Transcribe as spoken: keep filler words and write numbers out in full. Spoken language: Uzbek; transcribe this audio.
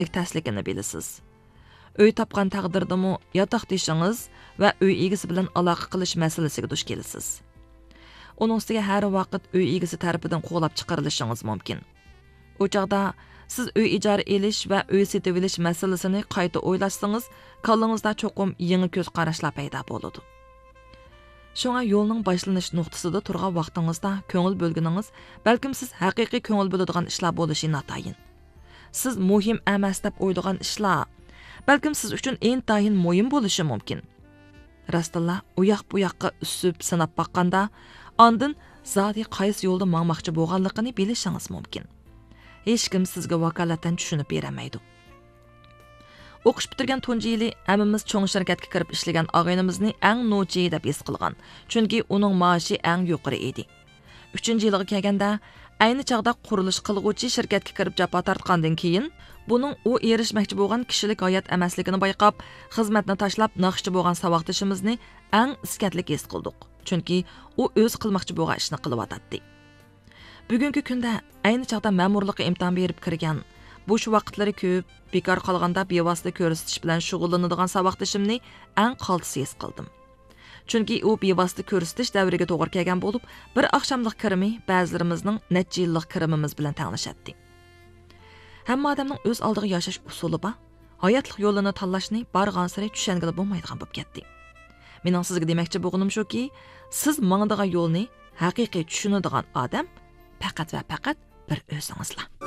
təslikini bilisiz. Uy tapqan taqdirdimi yotoqdoshingiz va uy egasi bilan aloqa qilish masalasiga duch kelasiz. Uning ustiga har vaqt uy egasi tarafidan qo'g'lab chiqarilishingiz mumkin. U chaqda siz uy ijara elish va uy setib olish masalasini qayta o'ylashsangiz, qo'lingizda cho'qim yangi ko'z qarashlar paydo bo'ladi. Şoňa yo'lning boshlanish nuqtasida turgan vaqtingizda ko'ngil bo'lganingiz, balkim siz haqiqiy ko'ngil bo'ladigan ishlar bo'lishi notayin. Siz muhim emas deb o'ylagan ishlar, balkim siz uchun intayin muhim bo'lishi mumkin. Rastilla u yoq bu yoqqa usib sanab baqqanda, ondan zodi qaysi yo'lda mangmoqchi bo'lganligini bilishingiz mumkin. Hech kim sizga vakolatdan tushunib beramaydi. O'qish bitirgan tunji yili hammamiz cho'ng shirkatga kirib ishlagan og'aynimizni eng nochi deb his qilgan, chunki uning maoshi eng yuqori edi. uchinchi yilga kelganda ayni chaqda qurilish qilguvchi shirkatga kirib jafo tortgandan keyin buning u erishmoqchi bo'lgan kishilik hayot emasligini bayqab, xizmatni tashlab naqshchi bo'lgan saboqdishimizni eng iskatlik his qildik, chunki u o'z qilmoqchi bo'lgan ishni qilyotdi. Bugungi kunda ayni chaqda ma'murlikqa imtihon berib kirgan, bo'sh vaqtlari ko'p, bekor qolganda bevosita ko'rsatish bilan shug'ullanadigan saboqdishimni eng qaltisi his qildim. Chunki u bevosita ko'rsatish davriga to'g'ri kelgan bo'lib, bir oqshomlik kirimi ba'zilarimizning necha yillik kirimimiz bilan tanglashadi. Hamma odamning o'z oldiga yashash usuli bor. Hayotlik yo'lini tanlashni bargan sari tushungili bo'lmaydigan bo'lib ketdi. Mening sizga demoqchi bo'lganim shuki, siz mangdigan yo'lni haqiqiy tushunadigan odam faqat va faqat bir o'zingizlar.